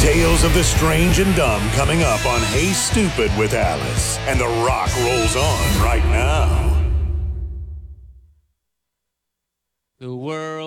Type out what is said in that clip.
Tales of the strange and dumb coming up on Hey Stupid with Alice. And The Rock rolls on right now. The world